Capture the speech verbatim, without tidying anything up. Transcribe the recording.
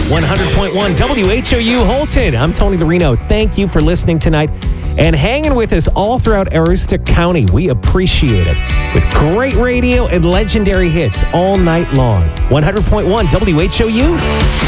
one hundred point one W H O U Holton. I'm Tony Lorino. Thank you for listening tonight and hanging with us all throughout Aroostook County. We appreciate it. With great radio and legendary hits all night long. one hundred point one W H O U.